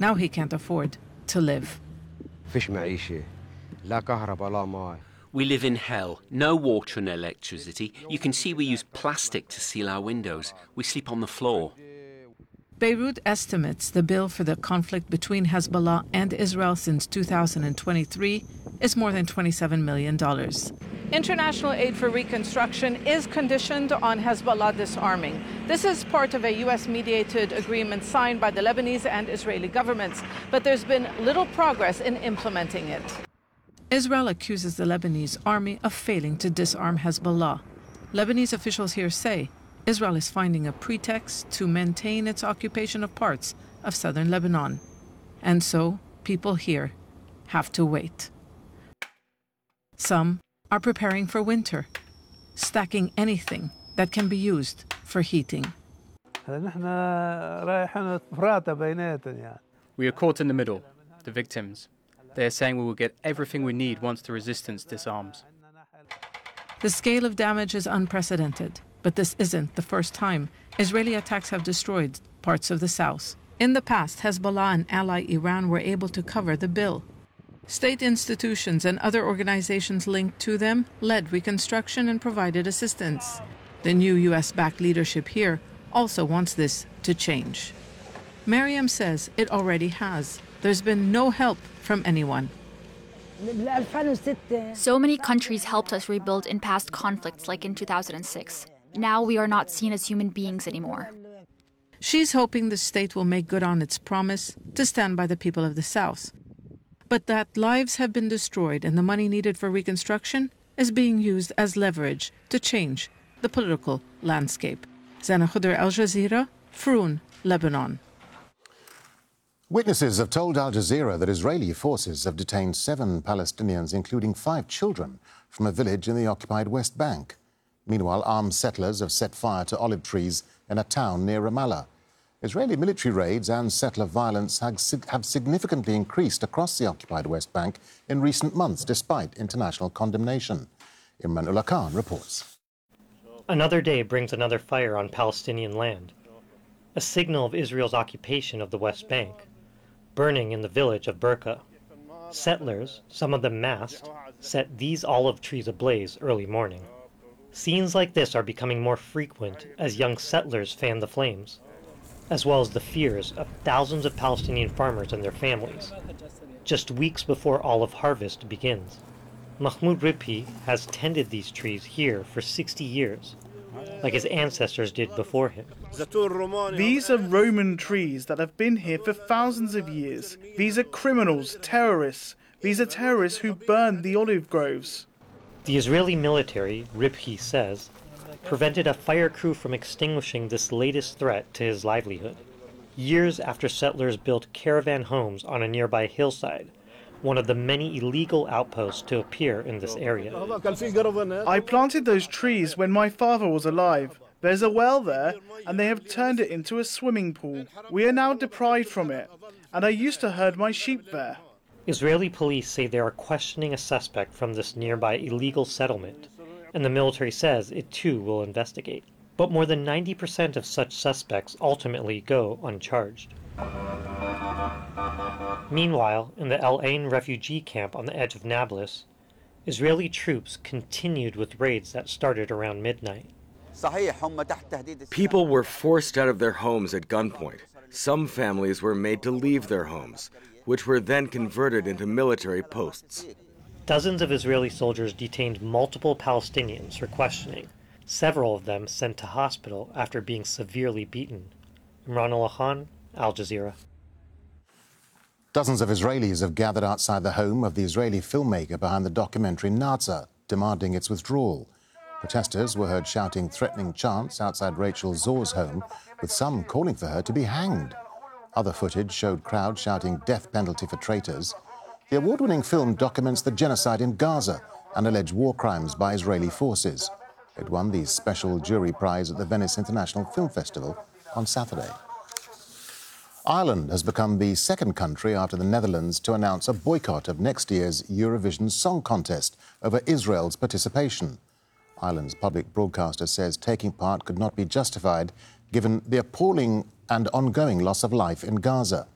Now he can't afford to live. We live in hell. No water and electricity. You can see we use plastic to seal our windows. We sleep on the floor. Beirut estimates the bill for the conflict between Hezbollah and Israel since 2023 is more than $27 million. International aid for reconstruction is conditioned on Hezbollah disarming. This is part of a U.S.-mediated agreement signed by the Lebanese and Israeli governments, but there's been little progress in implementing it. Israel accuses the Lebanese army of failing to disarm Hezbollah. Lebanese officials here say Israel is finding a pretext to maintain its occupation of parts of southern Lebanon. And so, people here have to wait. Some are preparing for winter, stacking anything that can be used for heating. We are caught in the middle, the victims. They are saying we will get everything we need once the resistance disarms. The scale of damage is unprecedented, but this isn't the first time Israeli attacks have destroyed parts of the south. In the past, Hezbollah and ally Iran were able to cover the bill. State institutions and other organizations linked to them led reconstruction and provided assistance. The new U.S.-backed leadership here also wants this to change. Mariam says it already has. There's been no help from anyone. So many countries helped us rebuild in past conflicts, like in 2006. Now we are not seen as human beings anymore. She's hoping the state will make good on its promise to stand by the people of the South. But that lives have been destroyed and the money needed for reconstruction is being used as leverage to change the political landscape. Zana Khudr, Al Jazeera, Froun, Lebanon. Witnesses have told Al Jazeera that Israeli forces have detained 7 Palestinians, including 5 children, from a village in the occupied West Bank. Meanwhile, armed settlers have set fire to olive trees in a town near Ramallah. Israeli military raids and settler violence have significantly increased across the occupied West Bank in recent months, despite international condemnation. Imran Ullah Khan reports. Another day brings another fire on Palestinian land, a signal of Israel's occupation of the West Bank, burning in the village of Burqa. Settlers, some of them masked, set these olive trees ablaze early morning. Scenes like this are becoming more frequent as young settlers fan the flames, as well as the fears of thousands of Palestinian farmers and their families, just weeks before olive harvest begins. Mahmoud Ribhi has tended these trees here for 60 years, like his ancestors did before him. These are Roman trees that have been here for thousands of years. These are criminals, terrorists. These are terrorists who burned the olive groves. The Israeli military, Ribhi says, prevented a fire crew from extinguishing this latest threat to his livelihood, years after settlers built caravan homes on a nearby hillside, one of the many illegal outposts to appear in this area. I planted those trees when my father was alive. There's a well there, and they have turned it into a swimming pool. We are now deprived from it, and I used to herd my sheep there. Israeli police say they are questioning a suspect from this nearby illegal settlement, and the military says it too will investigate. But more than 90% of such suspects ultimately go uncharged. Meanwhile, in the El Ain refugee camp on the edge of Nablus, Israeli troops continued with raids that started around midnight. People were forced out of their homes at gunpoint. Some families were made to leave their homes, which were then converted into military posts. Dozens of Israeli soldiers detained multiple Palestinians for questioning, several of them sent to hospital after being severely beaten. Imran Ullah Khan, Al Jazeera. Dozens of Israelis have gathered outside the home of the Israeli filmmaker behind the documentary Naza, demanding its withdrawal. Protesters were heard shouting threatening chants outside Rachel Zor's home, with some calling for her to be hanged. Other footage showed crowds shouting death penalty for traitors. The award-winning film documents the genocide in Gaza and alleged war crimes by Israeli forces. It won the Special Jury Prize at the Venice International Film Festival on Saturday. Ireland has become the second country after the Netherlands to announce a boycott of next year's Eurovision Song Contest over Israel's participation. Ireland's public broadcaster says taking part could not be justified given the appalling and ongoing loss of life in Gaza.